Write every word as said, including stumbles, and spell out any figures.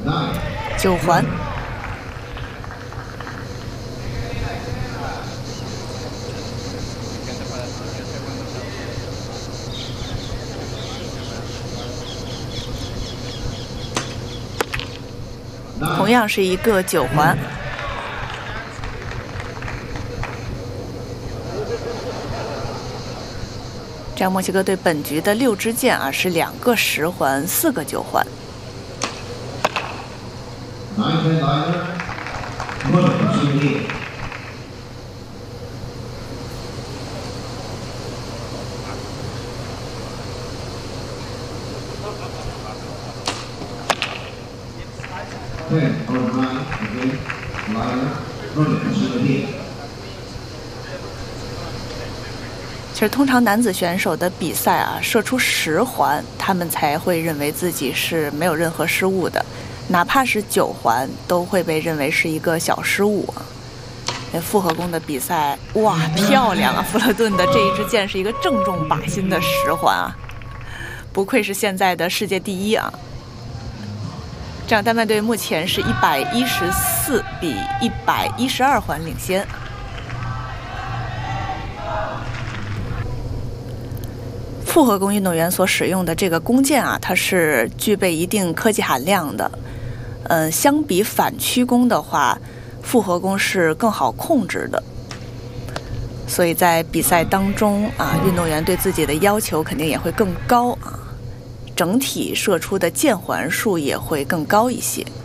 九环。同样是一个九环。这样，墨西哥队本局的六支箭啊是两个十环，四个九环。其实，通常男子选手的比赛啊，射出十环，他们才会认为自己是没有任何失误的，哪怕是九环，都会被认为是一个小失误啊。复合弓的比赛，哇，漂亮啊！弗勒顿的这一支箭是一个正中靶心的十环啊，不愧是现在的世界第一啊！这样，丹麦队目前是一百一十四比一百一十二环领先。复合弓运动员所使用的这个弓箭啊，它是具备一定科技含量的。嗯、呃，相比反曲弓的话，复合弓是更好控制的。所以在比赛当中啊，运动员对自己的要求肯定也会更高啊，整体射出的箭环数也会更高一些。